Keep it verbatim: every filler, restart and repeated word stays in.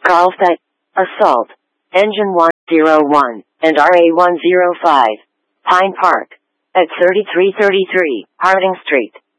Carlsbad, Assault, Engine one oh one, and R A one oh five, Pine Park, at thirty-three thirty-three Harding Street.